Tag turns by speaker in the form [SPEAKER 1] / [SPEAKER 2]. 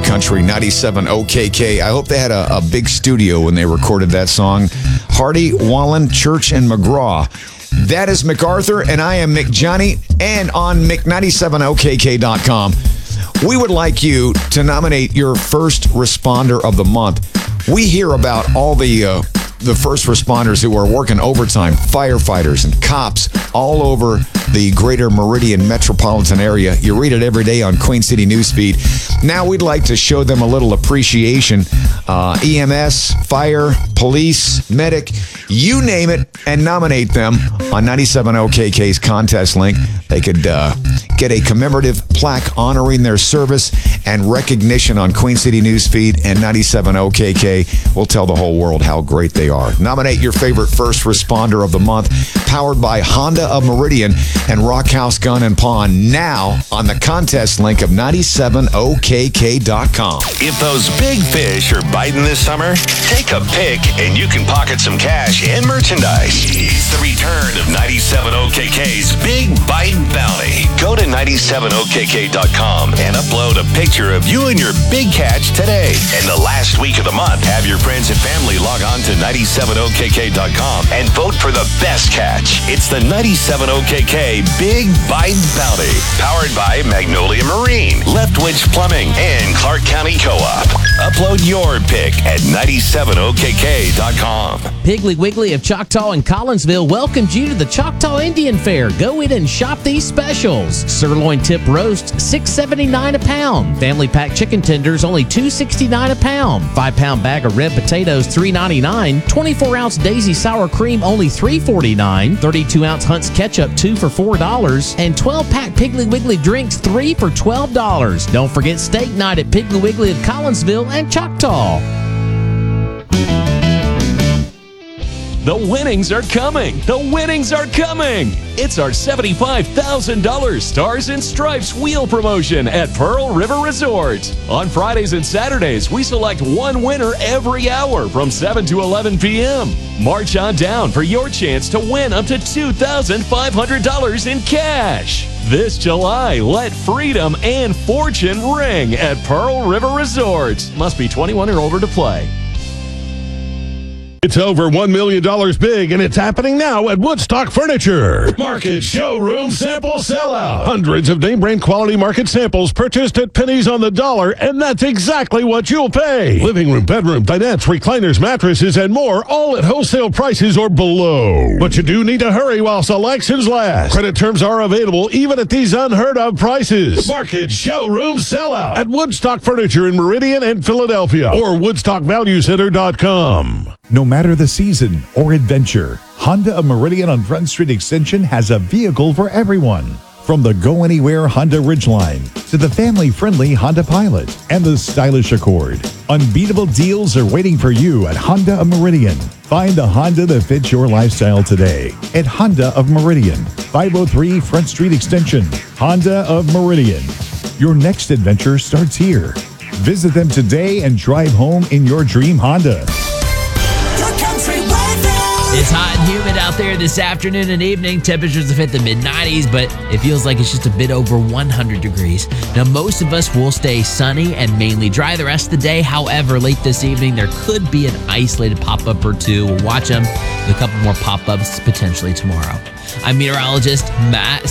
[SPEAKER 1] Country 97 OKK. I hope they had a big studio when they recorded that song. Hardy, Wallen, Church, and McGraw. That is MacArthur, and I am Mick Johnny. And on Mick97OKK.com, we would like you to nominate your first responder of the month. We hear about all the first responders who are working overtime, firefighters and cops all over the greater Meridian metropolitan area. You read it every day on Queen City Newsfeed. Now we'd like to show them a little appreciation. EMS, fire, police, medic, you name it, and nominate them on 97OKK's contest link. They could get a commemorative plaque honoring their service and recognition on Queen City Newsfeed, and 97OKK will tell the whole world how great they are. Nominate your favorite first responder of the month, powered by Honda of Meridian and Rockhouse Gun and Pawn, now on the contest link of 97OKK.com.
[SPEAKER 2] If those big fish are biting this summer, take a pick and you can pocket some cash and merchandise. It's the return of 97OKK's Big Bite Bounty. Go to 97OKK.com and upload a picture of you and your big catch today. And the last week of the month, have your friends and family log on to 97OKK.com and vote for the best catch. It's the 97OKK Big Bite Bounty, powered by Magnolia Marine, Leftwich Plumbing, and Clark County Co-op. Upload your pick at 97OKK.com.
[SPEAKER 3] Piggly Wiggly of Choctaw and Collinsville welcomes you to the Choctaw Indian Fair. Go in and shop these specials. Sirloin tip roast, $6.79 a pound. Family pack chicken tenders, only $2.69 a pound. 5-pound bag of red potatoes, $3.99. 24-ounce Daisy sour cream, only $3.49. 32-ounce Hunt's ketchup, 2 for $4. And 12-pack Piggly Wiggly drinks, 3 for $12. Don't forget steak night at Piggly Wiggly of Collinsville and Choctaw.
[SPEAKER 4] The winnings are coming! The winnings are coming! It's our $75,000 Stars and Stripes wheel promotion at Pearl River Resort. On Fridays and Saturdays, we select one winner every hour from 7 to 11 p.m. March on down for your chance to win up to $2,500 in cash. This July, let freedom and fortune ring at Pearl River Resort. Must be 21 or older to play.
[SPEAKER 5] It's over $1 million big, and it's happening now at Woodstock Furniture. Market Showroom Sample Sellout. Hundreds of name-brand quality market samples purchased at pennies on the dollar, and that's exactly what you'll pay. Living room, bedroom, dinettes, recliners, mattresses, and more, all at wholesale prices or below. But you do need to hurry while selections last. Credit terms are available even at these unheard-of prices. Market Showroom Sellout at Woodstock Furniture in Meridian and Philadelphia, or WoodstockValueCenter.com.
[SPEAKER 6] No matter the season or adventure, Honda of Meridian on Front Street Extension has a vehicle for everyone. From the go-anywhere Honda Ridgeline to the family-friendly Honda Pilot and the stylish Accord. Unbeatable deals are waiting for you at Honda of Meridian. Find the Honda that fits your lifestyle today at Honda of Meridian, 503 Front Street Extension. Honda of Meridian. Your next adventure starts here. Visit them today and drive home in your dream Honda.
[SPEAKER 7] It's hot and humid out there this afternoon and evening. Temperatures have hit the mid-90s, but it feels like it's just a bit over 100 degrees. Now, most of us will stay sunny and mainly dry the rest of the day. However, late this evening, there could be an isolated pop-up or two. We'll watch them. A couple more pop-ups potentially tomorrow. I'm meteorologist Matt